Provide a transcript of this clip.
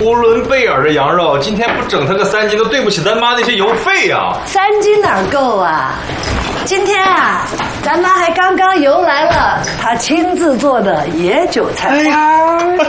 呼伦贝尔的羊肉，今天不整它个3斤，都对不起咱妈那些邮费啊 ！3斤哪够啊？今天啊，咱妈还刚邮来了她亲自做的野韭菜。 哎呀！